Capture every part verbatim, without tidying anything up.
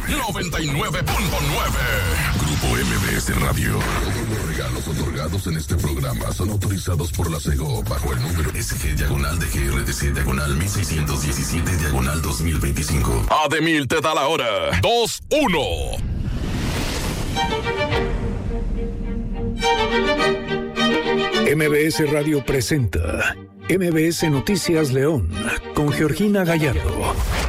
noventa y nueve punto nueve. Grupo M B S Radio. Todos los regalos otorgados en este programa son autorizados por la SEGO bajo el número S G diagonal de G R D C diagonal mil seiscientos diecisiete diagonal dos mil veinticinco. Ademil te da la hora. dos uno. M B S Radio presenta M B S Noticias León con Georgina Gallardo.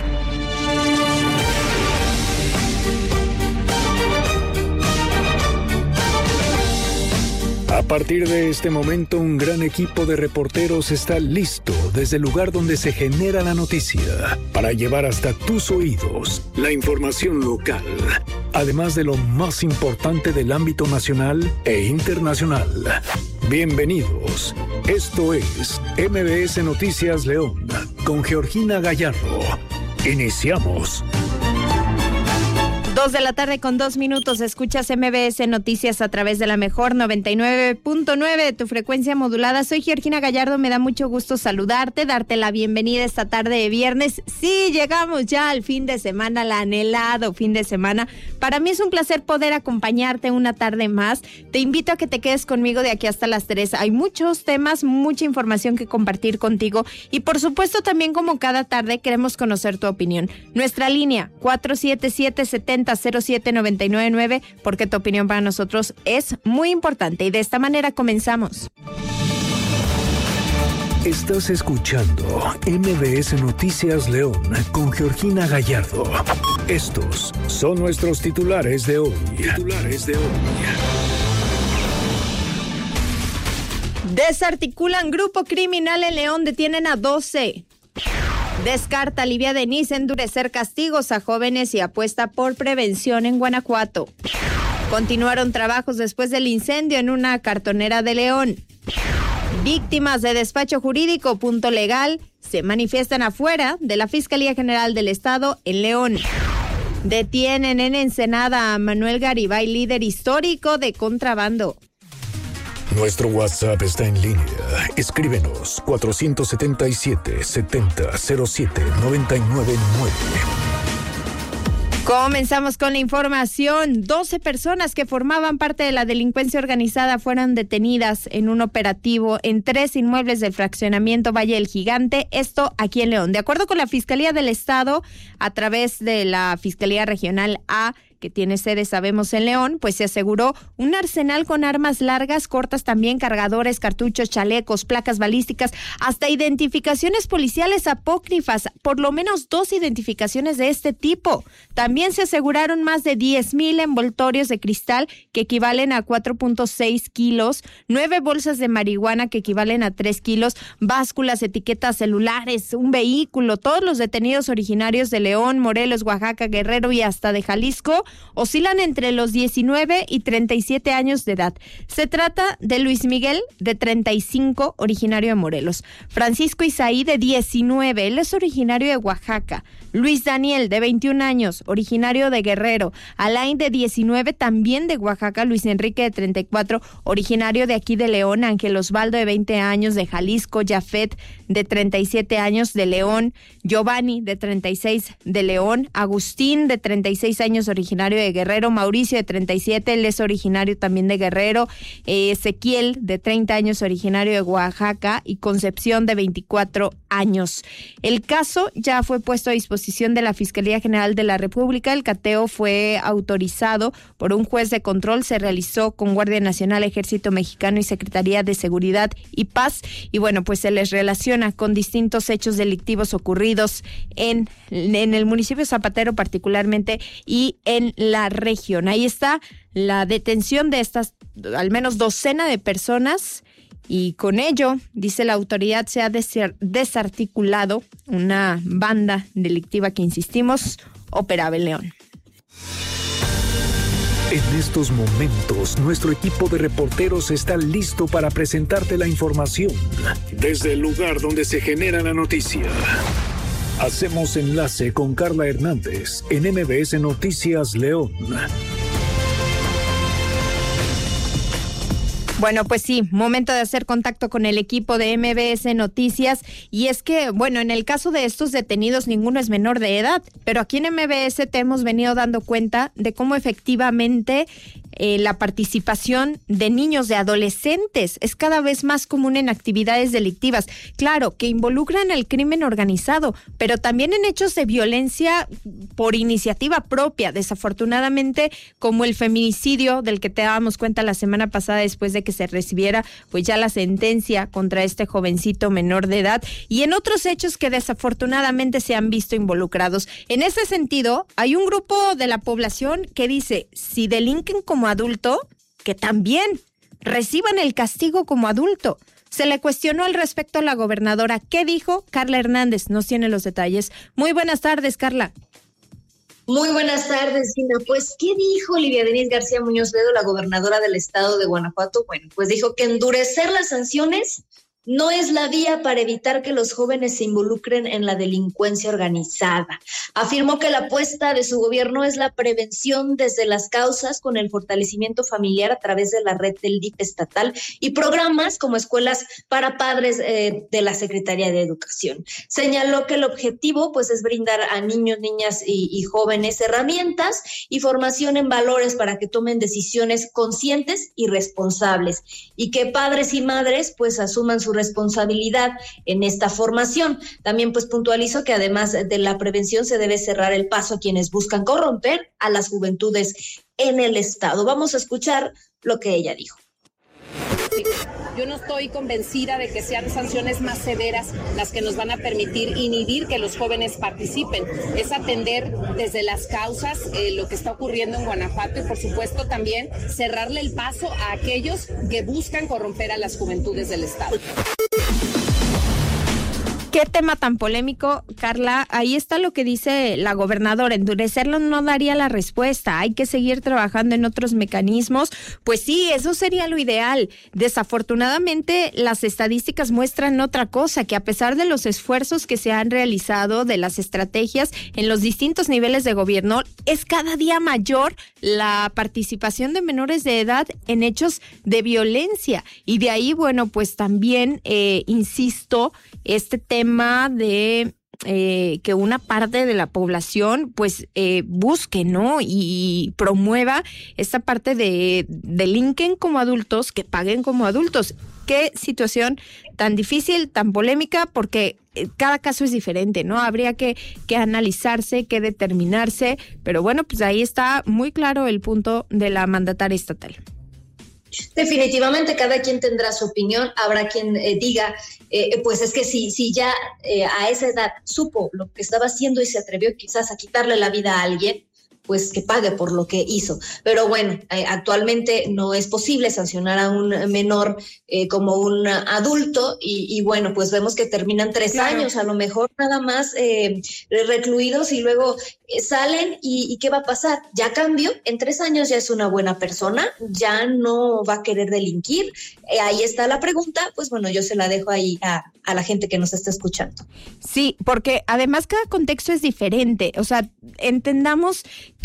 A partir de este momento, un gran equipo de reporteros está listo desde el lugar donde se genera la noticia para llevar hasta tus oídos la información local, además de lo más importante del ámbito nacional e internacional. Bienvenidos. Esto es M B S Noticias León con Georgina Gallardo. Iniciamos. Dos de la tarde con dos minutos, escuchas M B S Noticias a través de la mejor noventa y nueve punto nueve de tu frecuencia modulada. Soy Georgina Gallardo, me da mucho gusto saludarte, darte la bienvenida esta tarde de viernes. Sí, llegamos ya al fin de semana, al anhelado fin de semana. Para mí es un placer poder acompañarte una tarde más. Te invito a que te quedes conmigo de aquí hasta las tres. Hay muchos temas, mucha información que compartir contigo y por supuesto también como cada tarde queremos conocer tu opinión. Nuestra línea cuatro siete siete, siete cero cero siete nueve nueve nueve, porque tu opinión para nosotros es muy importante y de esta manera comenzamos. Estás escuchando M B S Noticias León con Georgina Gallardo. Estos son nuestros titulares de hoy. Titulares de hoy. Desarticulan grupo criminal en León, detienen a doce. Descarta Livia Denis endurecer castigos a jóvenes y apuesta por prevención en Guanajuato. Continuaron trabajos después del incendio en una cartonera de León. Víctimas de despacho jurídico Punto Legal se manifiestan afuera de la Fiscalía General del Estado en León. Detienen en Ensenada a Manuel Garibay, líder histórico de contrabando. Nuestro WhatsApp está en línea. Escríbenos cuatro siete siete, siete cero cero siete nueve nueve nueve. Comenzamos con la información. doce personas que formaban parte de la delincuencia organizada fueron detenidas en un operativo en tres inmuebles del fraccionamiento Valle del Gigante, esto aquí en León. De acuerdo con la Fiscalía del Estado, a través de la Fiscalía Regional A, que tiene sede, sabemos, en León, pues se aseguró un arsenal con armas largas, cortas también, cargadores, cartuchos, chalecos, placas balísticas, hasta identificaciones policiales apócrifas, por lo menos dos identificaciones de este tipo. También se aseguraron más de diez mil envoltorios de cristal que equivalen a cuatro punto seis kilos, nueve bolsas de marihuana que equivalen a tres kilos, básculas, etiquetas celulares, un vehículo. Todos los detenidos originarios de León, Morelos, Oaxaca, Guerrero y hasta de Jalisco oscilan entre los diecinueve y treinta y siete años de edad. Se trata de Luis Miguel, de treinta y cinco, originario de Morelos. Francisco Isaí, de diecinueve, él es originario de Oaxaca. Luis Daniel, de veintiún años, originario de Guerrero. Alain, de diecinueve, también de Oaxaca. Luis Enrique, de treinta y cuatro, originario de aquí de León. Ángel Osvaldo, de veinte años, de Jalisco. Jafet, de treinta y siete años, de León. Giovanni, de treinta y seis, de León. Agustín, de treinta y seis años, originario de Guerrero. Mauricio, de treinta y siete, él es originario también de Guerrero. Eh, Ezequiel, de treinta años, originario de Oaxaca. Y Concepción, de veinticuatro años. El caso ya fue puesto a disposición de la Fiscalía General de la República. El cateo fue autorizado por un juez de control. Se realizó con Guardia Nacional, Ejército Mexicano y Secretaría de Seguridad y Paz. Y bueno, pues se les relaciona con distintos hechos delictivos ocurridos en, en el municipio de Zapatero particularmente y en la región. Ahí está la detención de estas al menos docena de personas. Y con ello, dice la autoridad, se ha desarticulado una banda delictiva que, insistimos, operaba en León. En estos momentos, nuestro equipo de reporteros está listo para presentarte la información desde el lugar donde se genera la noticia. Hacemos enlace con Carla Hernández en M B S Noticias León. Bueno, pues sí, momento de hacer contacto con el equipo de M B S Noticias. Y es que, bueno, en el caso de estos detenidos, ninguno es menor de edad, pero aquí en M B S te hemos venido dando cuenta de cómo efectivamente eh, la participación de niños, de adolescentes, es cada vez más común en actividades delictivas. Claro, que involucran el crimen organizado, pero también en hechos de violencia por iniciativa propia, desafortunadamente, como el feminicidio del que te dábamos cuenta la semana pasada después de que se recibiera pues ya la sentencia contra este jovencito menor de edad, y en otros hechos que desafortunadamente se han visto involucrados. En ese sentido, hay un grupo de la población que dice, si delinquen como adulto, que también reciban el castigo como adulto. Se le cuestionó al respecto a la gobernadora. ¿Qué dijo? Carla Hernández nos tiene los detalles. Muy buenas tardes, Carla. Muy buenas tardes, Gina. Pues, ¿qué dijo Olivia Denise García Muñoz Ledo, la gobernadora del estado de Guanajuato? Bueno, pues dijo que endurecer las sanciones no es la vía para evitar que los jóvenes se involucren en la delincuencia organizada. Afirmó que la apuesta de su gobierno es la prevención desde las causas con el fortalecimiento familiar a través de la red del D I F estatal y programas como escuelas para padres eh, de la Secretaría de Educación. Señaló que el objetivo pues es brindar a niños, niñas y, y jóvenes herramientas y formación en valores para que tomen decisiones conscientes y responsables, y que padres y madres pues asuman su responsabilidad en esta formación. También pues puntualizó que además de la prevención se debe cerrar el paso a quienes buscan corromper a las juventudes en el estado. Vamos a escuchar lo que ella dijo. Yo no estoy convencida de que sean sanciones más severas las que nos van a permitir inhibir que los jóvenes participen. Es atender desde las causas eh, lo que está ocurriendo en Guanajuato y, por supuesto, también cerrarle el paso a aquellos que buscan corromper a las juventudes del estado. Qué tema tan polémico, Carla. Ahí está lo que dice la gobernadora. Endurecerlo no daría la respuesta. Hay que seguir trabajando en otros mecanismos. Pues sí, eso sería lo ideal. Desafortunadamente, las estadísticas muestran otra cosa, que a pesar de los esfuerzos que se han realizado, de las estrategias en los distintos niveles de gobierno, es cada día mayor la participación de menores de edad en hechos de violencia. Y de ahí, bueno, pues también, eh, insisto, este tema de eh, que una parte de la población pues eh, busque, ¿no? Y, y promueva esta parte de delinquen como adultos, que paguen como adultos. Qué situación tan difícil, tan polémica, porque cada caso es diferente, ¿no? Habría que, que analizarse, que determinarse, pero bueno, pues ahí está muy claro el punto de la mandataria estatal. Definitivamente cada quien tendrá su opinión. Habrá quien eh, diga, eh, pues es que si, si ya eh, a esa edad supo lo que estaba haciendo y se atrevió quizás a quitarle la vida a alguien, pues que pague por lo que hizo. Pero bueno, eh, actualmente no es posible sancionar a un menor eh, como un adulto y, y bueno, pues vemos que terminan tres claro. años, a lo mejor nada más eh, recluidos y luego eh, salen y, y ¿qué va a pasar? Ya cambió, en tres años ya es una buena persona, ya no va a querer delinquir. Eh, ahí está la pregunta, pues bueno, yo se la dejo ahí a, a la gente que nos está escuchando. Sí, porque además cada contexto es diferente, o sea, entendamos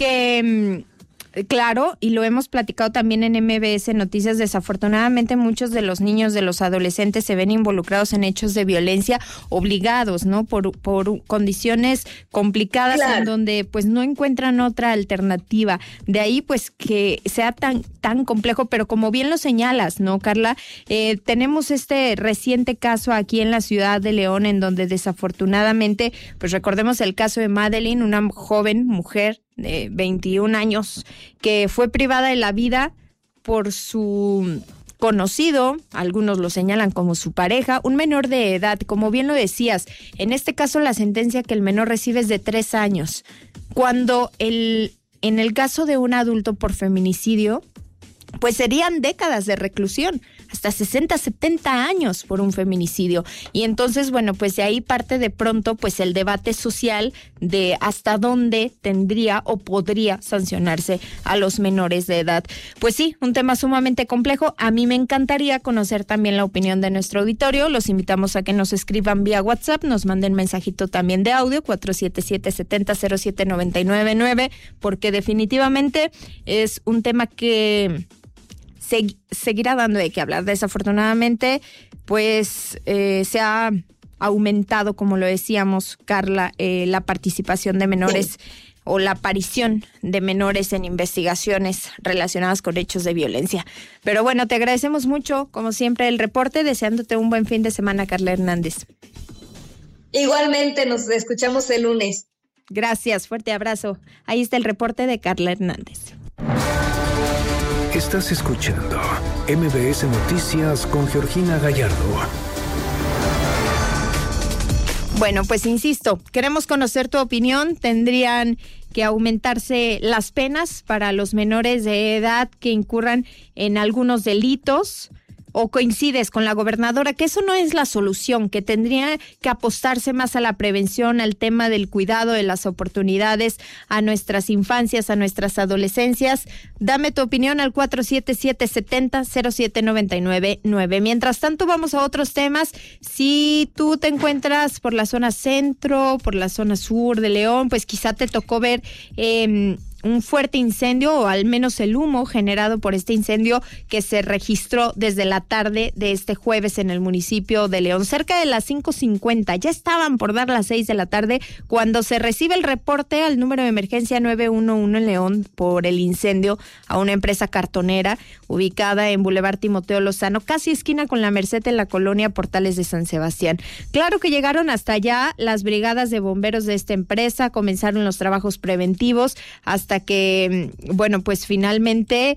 que, claro, y lo hemos platicado también en M B S Noticias, desafortunadamente muchos de los niños, de los adolescentes se ven involucrados en hechos de violencia obligados, ¿no? Por, por condiciones complicadas claro. en donde pues no encuentran otra alternativa. De ahí pues que sea tan, tan complejo, pero como bien lo señalas, ¿no, Carla? Eh, tenemos este reciente caso aquí en la ciudad de León en donde desafortunadamente, pues recordemos el caso de Madeline, una joven mujer de veintiún años que fue privada de la vida por su conocido, algunos lo señalan como su pareja, un menor de edad. Como bien lo decías, en este caso la sentencia que el menor recibe es de tres años, cuando el, en el caso de un adulto por feminicidio, pues serían décadas de reclusión, hasta sesenta, setenta años por un feminicidio. Y entonces, bueno, pues de ahí parte de pronto pues el debate social de hasta dónde tendría o podría sancionarse a los menores de edad. Pues sí, un tema sumamente complejo. A mí me encantaría conocer también la opinión de nuestro auditorio. Los invitamos a que nos escriban vía WhatsApp, nos manden mensajito también de audio, cuatro siete siete, siete cero, cero siete nueve nueve nueve, porque definitivamente es un tema que se, seguirá dando de qué hablar. Desafortunadamente, pues eh, se ha aumentado, como lo decíamos, Carla, eh, la participación de menores o la aparición de menores en investigaciones relacionadas con hechos de violencia. Pero bueno, te agradecemos mucho, como siempre, el reporte, deseándote un buen fin de semana, Carla Hernández. Igualmente, nos escuchamos el lunes. Gracias, fuerte abrazo. Ahí está el reporte de Carla Hernández. Estás escuchando M B S Noticias con Georgina Gallardo. Bueno, pues insisto, queremos conocer tu opinión. ¿Tendrían que aumentarse las penas para los menores de edad que incurran en algunos delitos? ¿O coincides con la gobernadora que eso no es la solución, que tendría que apostarse más a la prevención, al tema del cuidado de las oportunidades a nuestras infancias, a nuestras adolescencias? Dame tu opinión al cuatro siete siete, siete cero, cero siete nueve nueve nueve. Mientras tanto, vamos a otros temas. Si tú te encuentras por la zona centro, por la zona sur de León, pues quizá te tocó ver Eh, un fuerte incendio, o al menos el humo generado por este incendio que se registró desde la tarde de este jueves en el municipio de León, cerca de las cinco cincuenta. Ya estaban por dar las seis de la tarde cuando se recibe el reporte al número de emergencia nueve uno uno en León por el incendio a una empresa cartonera ubicada en Boulevard Timoteo Lozano, casi esquina con la Merced, en la colonia Portales de San Sebastián. Claro que llegaron hasta allá las brigadas de bomberos de esta empresa, comenzaron los trabajos preventivos hasta hasta que, bueno, pues finalmente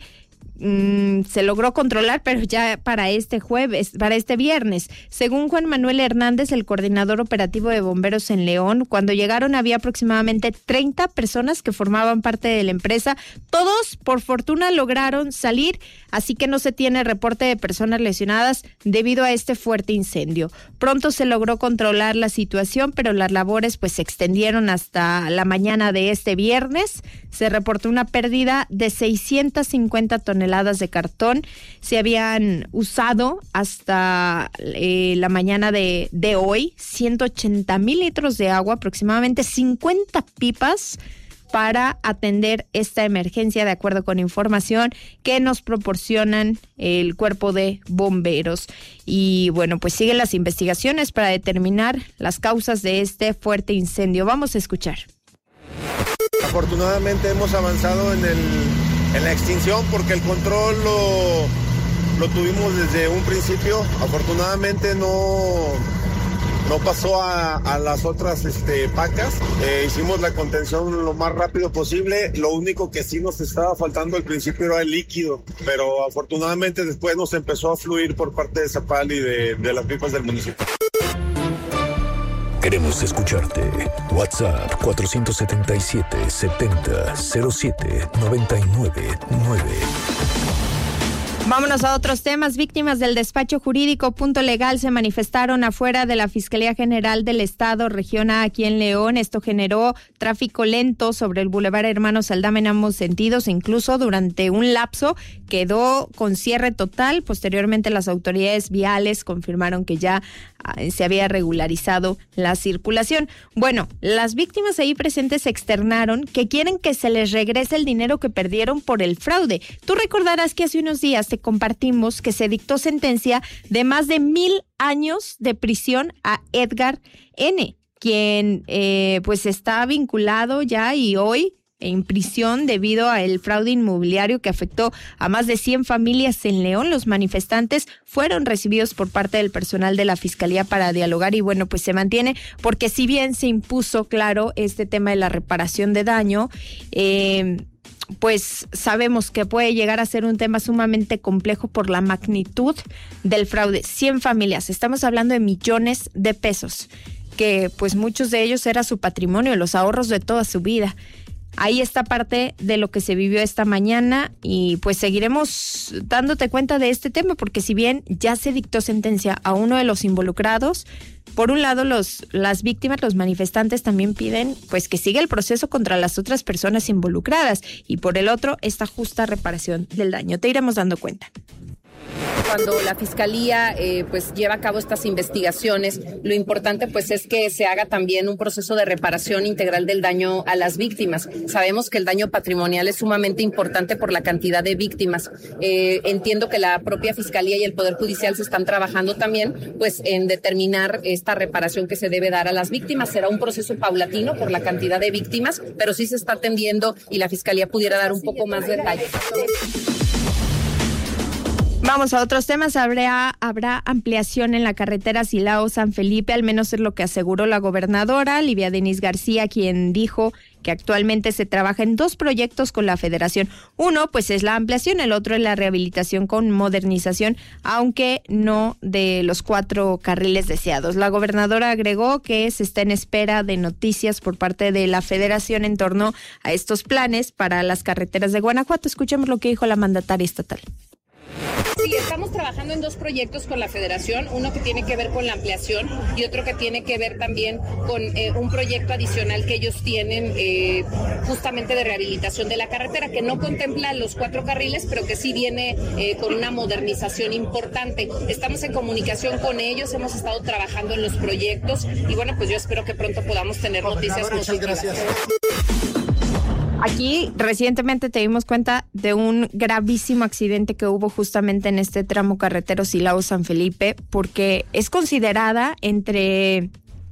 mmm, se logró controlar, pero ya para este jueves, para este viernes. Según Juan Manuel Hernández, el coordinador operativo de bomberos en León, cuando llegaron había aproximadamente treinta personas que formaban parte de la empresa. Todos, por fortuna, lograron salir, así que no se tiene reporte de personas lesionadas debido a este fuerte incendio. Pronto se logró controlar la situación, pero las labores pues se extendieron hasta la mañana de este viernes. Se reportó una pérdida de seiscientas cincuenta toneladas de cartón. Se habían usado hasta eh, la mañana de, de hoy ciento ochenta mil litros de agua, aproximadamente cincuenta pipas, para atender esta emergencia, de acuerdo con información que nos proporcionan el cuerpo de bomberos. Y bueno, pues siguen las investigaciones para determinar las causas de este fuerte incendio. Vamos a escuchar. Afortunadamente hemos avanzado en, el, en la extinción porque el control lo, lo tuvimos desde un principio. Afortunadamente no... No pasó a, a las otras este, pacas, eh, hicimos la contención lo más rápido posible. Lo único que sí nos estaba faltando al principio era el líquido, pero afortunadamente después nos empezó a fluir por parte de Zapal y de, de las pipas del municipio. Queremos escucharte. WhatsApp cuatro siete siete, siete cero, cero siete nueve nueve nueve. Vámonos a otros temas. Víctimas del despacho jurídico Punto Legal se manifestaron afuera de la Fiscalía General del Estado, región A, aquí en León. Esto generó tráfico lento sobre el Boulevard Hermanos Aldama en ambos sentidos. Incluso durante un lapso quedó con cierre total. Posteriormente, las autoridades viales confirmaron que ya se había regularizado la circulación. Bueno, las víctimas ahí presentes externaron que quieren que se les regrese el dinero que perdieron por el fraude. Tú recordarás que hace unos días te compartimos que se dictó sentencia de más de mil años de prisión a Edgar N., quien eh, pues está vinculado ya y hoy en prisión debido al fraude inmobiliario que afectó a más de cien familias en León. Los manifestantes fueron recibidos por parte del personal de la Fiscalía para dialogar y bueno, pues se mantiene, porque si bien se impuso, claro, este tema de la reparación de daño, eh, pues sabemos que puede llegar a ser un tema sumamente complejo por la magnitud del fraude. cien familias, estamos hablando de millones de pesos, que pues muchos de ellos era su patrimonio, los ahorros de toda su vida. Ahí está parte de lo que se vivió esta mañana y pues seguiremos dándote cuenta de este tema, porque si bien ya se dictó sentencia a uno de los involucrados, por un lado los las víctimas, los manifestantes también piden pues que siga el proceso contra las otras personas involucradas y por el otro esta justa reparación del daño. Te iremos dando cuenta. Cuando la Fiscalía eh, pues lleva a cabo estas investigaciones, lo importante pues es que se haga también un proceso de reparación integral del daño a las víctimas. Sabemos que el daño patrimonial es sumamente importante por la cantidad de víctimas. Eh, entiendo que la propia Fiscalía y el Poder Judicial se están trabajando también pues en determinar esta reparación que se debe dar a las víctimas. Será un proceso paulatino por la cantidad de víctimas, pero sí se está atendiendo y la Fiscalía pudiera dar un poco más de detalles. Vamos a otros temas. Habrá, habrá ampliación en la carretera Silao-San Felipe, al menos es lo que aseguró la gobernadora Livia Denis García, quien dijo que actualmente se trabaja en dos proyectos con la Federación. Uno, pues es la ampliación, el otro es la rehabilitación con modernización, aunque no de los cuatro carriles deseados. La gobernadora agregó que se está en espera de noticias por parte de la Federación en torno a estos planes para las carreteras de Guanajuato. Escuchemos lo que dijo la mandataria estatal. Sí, estamos trabajando en dos proyectos con la Federación, uno que tiene que ver con la ampliación y otro que tiene que ver también con eh, un proyecto adicional que ellos tienen eh, justamente de rehabilitación de la carretera, que no contempla los cuatro carriles, pero que sí viene eh, con una modernización importante. Estamos en comunicación con ellos, hemos estado trabajando en los proyectos y bueno, pues yo espero que pronto podamos tener noticias positivas. Gracias. Aquí recientemente te dimos cuenta de un gravísimo accidente que hubo justamente en este tramo carretero Silao-San Felipe, porque es considerada entre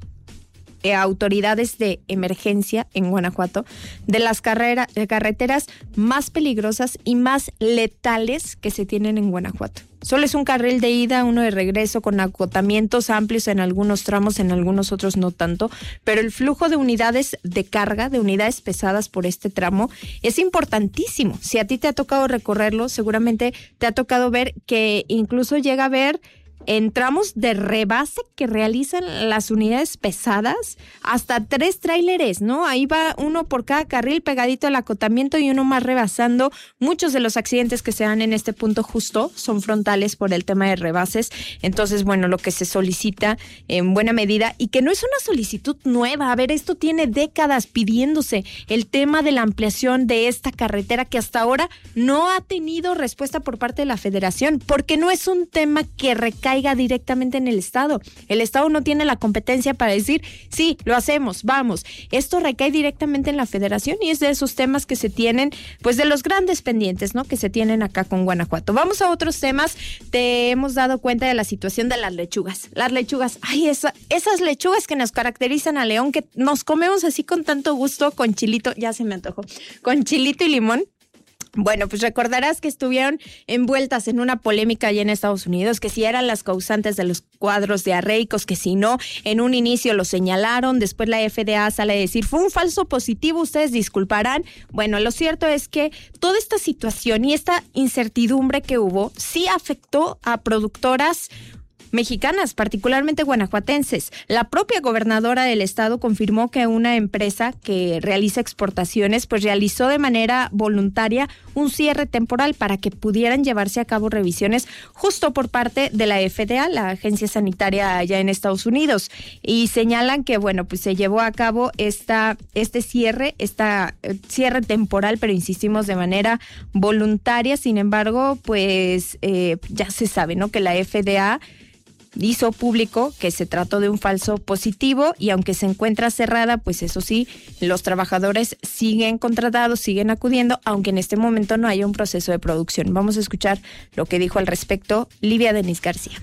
eh, autoridades de emergencia en Guanajuato de las carrera, de carreteras más peligrosas y más letales que se tienen en Guanajuato. Solo es un carril de ida, uno de regreso, con acotamientos amplios en algunos tramos, en algunos otros no tanto, pero el flujo de unidades de carga, de unidades pesadas por este tramo, es importantísimo. Si a ti te ha tocado recorrerlo, seguramente te ha tocado ver que incluso llega a haber en tramos de rebase que realizan las unidades pesadas, hasta tres tráileres, ¿no? Ahí va uno por cada carril pegadito al acotamiento y uno más rebasando. Muchos de los accidentes que se dan en este punto justo son frontales por el tema de rebases. Entonces, bueno, lo que se solicita en buena medida, y que no es una solicitud nueva, a ver, esto tiene décadas pidiéndose, el tema de la ampliación de esta carretera que hasta ahora no ha tenido respuesta por parte de la Federación, porque no es un tema que recae directamente en el Estado. El Estado no tiene la competencia para decir, sí, lo hacemos, vamos. Esto recae directamente en la Federación y es de esos temas que se tienen, pues de los grandes pendientes, ¿no? Que se tienen acá con Guanajuato. Vamos a otros temas. Te hemos dado cuenta de la situación de las lechugas. Las lechugas, ay, esa, esas lechugas que nos caracterizan a León, que nos comemos así con tanto gusto, con chilito, ya se me antojó, con chilito y limón. Bueno, pues recordarás que estuvieron envueltas en una polémica allá en Estados Unidos, que si eran las causantes de los cuadros diarreicos, que si no, en un inicio lo señalaron, después la F D A sale a decir, fue un falso positivo, ustedes disculparán. Bueno, lo cierto es que toda esta situación y esta incertidumbre que hubo sí afectó a productoras mexicanas, particularmente guanajuatenses. La propia gobernadora del estado confirmó que una empresa que realiza exportaciones pues realizó de manera voluntaria un cierre temporal para que pudieran llevarse a cabo revisiones justo por parte de la F D A, la agencia sanitaria allá en Estados Unidos, y señalan que bueno, pues se llevó a cabo esta este cierre, esta eh, cierre temporal, pero insistimos de manera voluntaria. Sin embargo, pues eh, ya se sabe, ¿no?, que la F D A hizo público que se trató de un falso positivo y aunque se encuentra cerrada, pues eso sí, los trabajadores siguen contratados, siguen acudiendo, aunque en este momento no haya un proceso de producción. Vamos a escuchar lo que dijo al respecto Livia Denis García.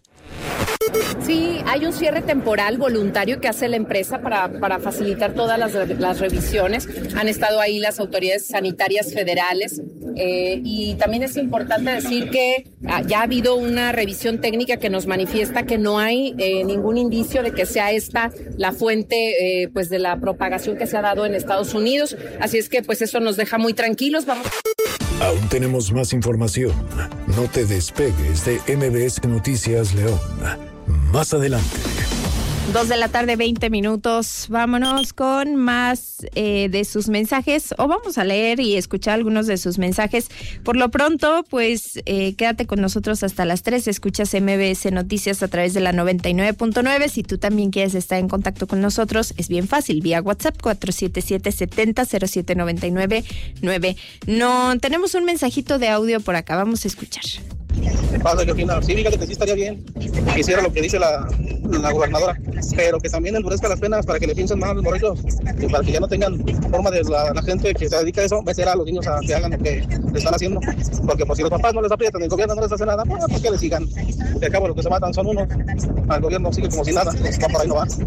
Sí, hay un cierre temporal voluntario que hace la empresa para, para facilitar todas las, las revisiones. Han estado ahí las autoridades sanitarias federales eh, y también es importante decir que ah, ya ha habido una revisión técnica que nos manifiesta que no hay eh, ningún indicio de que sea esta la fuente eh, pues de la propagación que se ha dado en Estados Unidos. Así es que pues eso nos deja muy tranquilos. Vamos. Aún tenemos más información. No te despegues de M B S Noticias León. Más adelante. Dos de la tarde, veinte minutos. Vámonos con más eh, de sus mensajes, o vamos a leer y escuchar algunos de sus mensajes. Por lo pronto, pues eh, quédate con nosotros hasta las tres. Escuchas M B S Noticias a través de la noventa y nueve punto nueve. Si tú también quieres estar en contacto con nosotros, es bien fácil, vía WhatsApp cuatro siete siete, siete cero, cero siete nueve nueve nueve. No, tenemos un mensajito de audio por acá, vamos a escuchar. Pasa que al final, sí, fíjate que sí estaría bien que hiciera lo que dice la, la gobernadora, pero que también endurezca las penas para que le piensen más a los morrillos y para que ya no tengan forma de la, la gente que se dedica a eso, meter a los niños a que hagan lo que le están haciendo, porque pues si los papás no les aprietan, el gobierno no les hace nada, pues, pues que les sigan, de acabo lo que se matan son unos, al gobierno sigue como si nada, pues, por ahí no va.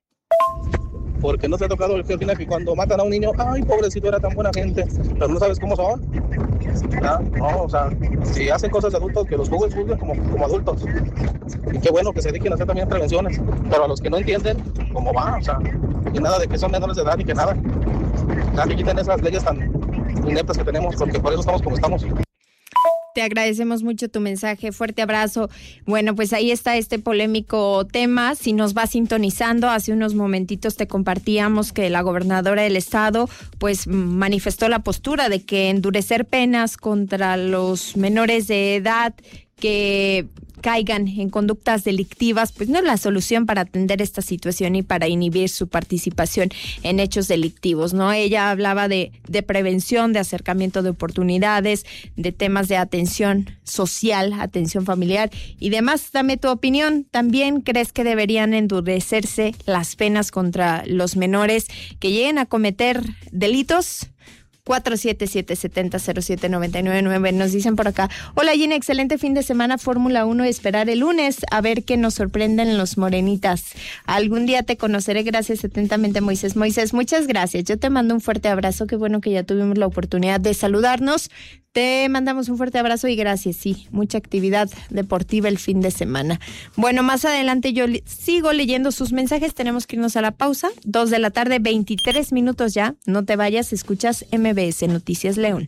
Porque no te ha tocado el final que cuando matan a un niño, ay, pobrecito, era tan buena gente, pero no sabes cómo son. ¿Ah? No, o sea, si hacen cosas de adultos, que los juzguen, juzguen como, como adultos. Y qué bueno que se dediquen a hacer también prevenciones, pero a los que no entienden, ¿cómo va? O sea, y nada de que son menores de edad ni que nada. Ya que quiten esas leyes tan ineptas que tenemos, porque por eso estamos como estamos. Te agradecemos mucho tu mensaje, fuerte abrazo. Bueno, pues ahí está este polémico tema. Si nos va sintonizando, hace unos momentitos te compartíamos que la gobernadora del estado pues manifestó la postura de que endurecer penas contra los menores de edad que caigan en conductas delictivas, pues no es la solución para atender esta situación y para inhibir su participación en hechos delictivos, ¿no? Ella hablaba de, de prevención, de acercamiento de oportunidades, de temas de atención social, atención familiar y demás. Dame tu opinión. ¿También crees que deberían endurecerse las penas contra los menores que lleguen a cometer delitos? cuatro siete siete, siete cero cero siete, nueve nueve nueve. Nos dicen por acá: hola Gina, excelente fin de semana Fórmula uno, esperar el lunes a ver qué nos sorprenden los morenitas. Algún día te conoceré, gracias atentamente Moisés. Moisés, muchas gracias, yo te mando un fuerte abrazo, qué bueno que ya tuvimos la oportunidad de saludarnos. Te mandamos un fuerte abrazo y gracias, sí, mucha actividad deportiva el fin de semana. Bueno, más adelante yo le- sigo leyendo sus mensajes, tenemos que irnos a la pausa, dos de la tarde, veintitrés minutos ya, no te vayas, escuchas M B S Noticias León.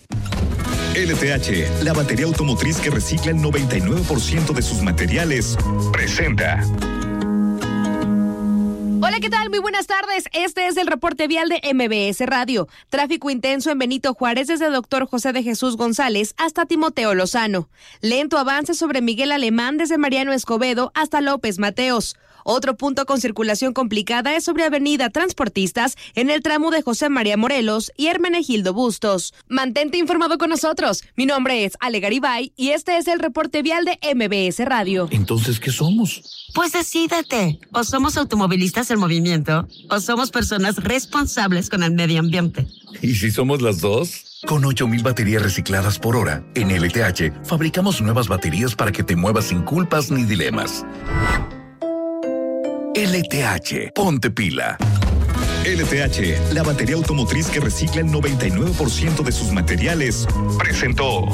L T H, la batería automotriz que recicla el noventa y nueve por ciento de sus materiales, presenta. Hola, ¿qué tal? Muy buenas tardes. Este es el reporte vial de M B S Radio. Tráfico intenso en Benito Juárez desde Doctor José de Jesús González hasta Timoteo Lozano. Lento avance sobre Miguel Alemán desde Mariano Escobedo hasta López Mateos. Otro punto con circulación complicada es sobre Avenida Transportistas en el tramo de José María Morelos y Hermenegildo Bustos. Mantente informado con nosotros. Mi nombre es Ale Garibay y este es el reporte vial de M B S Radio. Entonces, ¿qué somos? Pues decídete. O somos automovilistas en movimiento o somos personas responsables con el medio ambiente. ¿Y si somos las dos? Con ocho mil baterías recicladas por hora, en L T H fabricamos nuevas baterías para que te muevas sin culpas ni dilemas. L T H, ponte pila. L T H, la batería automotriz que recicla el noventa y nueve por ciento de sus materiales, presentó.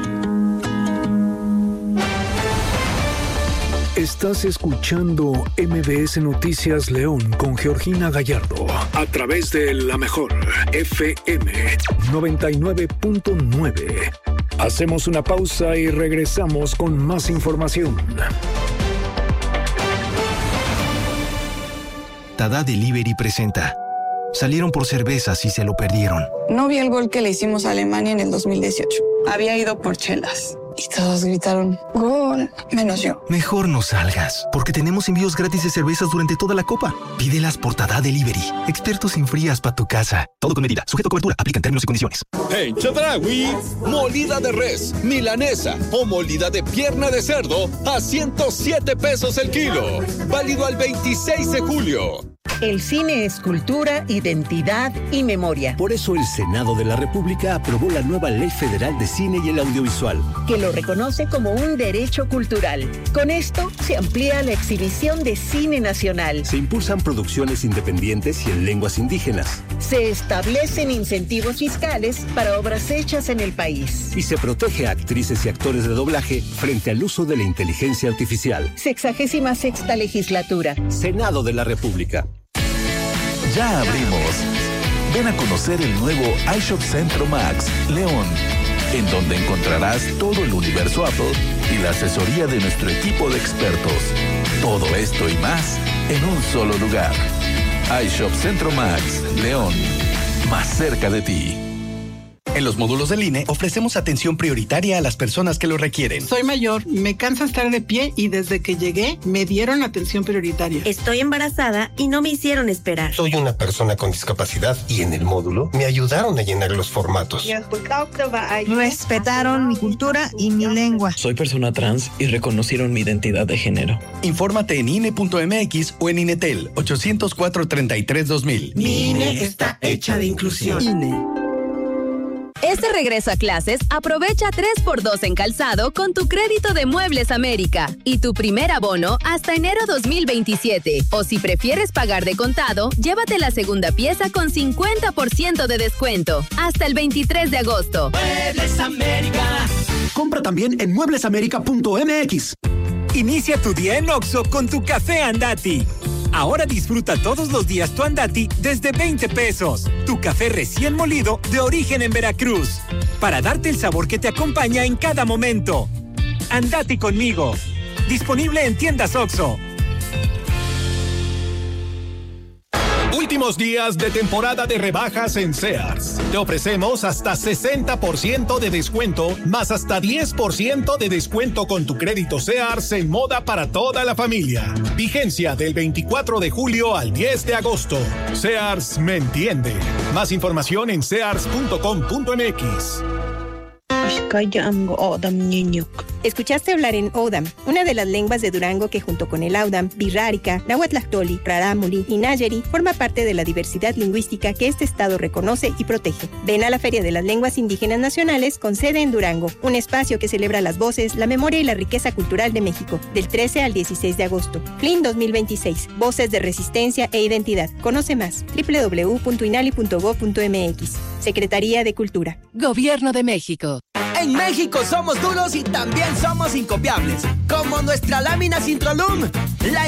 Estás escuchando M B S Noticias León con Georgina Gallardo a través de la mejor F M noventa y nueve punto nueve. Hacemos una pausa y regresamos con más información. Tada Delivery presenta. Salieron por cervezas y se lo perdieron. No vi el gol que le hicimos a Alemania en el dos mil dieciocho. Había ido por chelas. Y todos gritaron, ¡gol! Menos yo. Mejor no salgas, porque tenemos envíos gratis de cervezas durante toda la Copa. Pídelas por Tada Delivery. Expertos en frías para tu casa. Todo con medida. Sujeto a cobertura. Aplican términos y condiciones. En Chedraui, molida de res, milanesa o molida de pierna de cerdo a ciento siete pesos el kilo. Válido al veintiséis de julio. El cine es cultura, identidad y memoria. Por eso el Senado de la República aprobó la nueva Ley Federal de Cine y el Audiovisual, que lo reconoce como un derecho cultural. Con esto se amplía la exhibición de cine nacional. Se impulsan producciones independientes y en lenguas indígenas. Se establecen incentivos fiscales para obras hechas en el país. Y se protege a actrices y actores de doblaje frente al uso de la inteligencia artificial. Sexagésima sexta legislatura. Senado de la República. Ya abrimos. Ven a conocer el nuevo iShop Centro Max León, en donde encontrarás todo el universo Apple y la asesoría de nuestro equipo de expertos. Todo esto y más en un solo lugar. iShop Centro Max León, más cerca de ti. En los módulos del I N E ofrecemos atención prioritaria a las personas que lo requieren. Soy mayor, me cansa estar de pie y desde que llegué me dieron atención prioritaria. Estoy embarazada y no me hicieron esperar. Soy una persona con discapacidad y en el módulo me ayudaron a llenar los formatos. Respetaron mi cultura y mi lengua. Soy persona trans y reconocieron mi identidad de género. Infórmate en I N E punto M X o en INETEL ochocientos cuatro, treinta y tres, dos mil. Mi I N E está hecha de inclusión. I N E. Este regreso a clases, aprovecha tres por dos en calzado con tu crédito de Muebles América y tu primer abono hasta enero dos mil veintisiete. O si prefieres pagar de contado, llévate la segunda pieza con cincuenta por ciento de descuento hasta el veintitrés de agosto. Muebles América. Compra también en muebles américa punto M X. Inicia tu día en Oxxo con tu café Andati. Ahora disfruta todos los días tu Andati desde veinte pesos. Tu café recién molido de origen en Veracruz. Para darte el sabor que te acompaña en cada momento. Andati conmigo. Disponible en tiendas Oxxo. Últimos días de temporada de rebajas en Sears. Te ofrecemos hasta sesenta por ciento de descuento, más hasta diez por ciento de descuento con tu crédito Sears en moda para toda la familia. Vigencia del veinticuatro de julio al diez de agosto. Sears me entiende. Más información en sears punto com punto m x. Escuchaste hablar en Odam, una de las lenguas de Durango que junto con el Audam, Birrárica, Nahuatlactoli, Rarámuri y Nayeri forma parte de la diversidad lingüística que este estado reconoce y protege. Ven a la Feria de las Lenguas Indígenas Nacionales con sede en Durango, un espacio que celebra las voces, la memoria y la riqueza cultural de México, del trece al dieciséis de agosto. F L I N dos mil veintiséis, Voces de Resistencia e Identidad. Conoce más, doble u doble u doble u punto inali punto gob punto m x. Secretaría de Cultura. Gobierno de México. En México somos duros y también somos incopiables, como nuestra lámina Sintrolum. La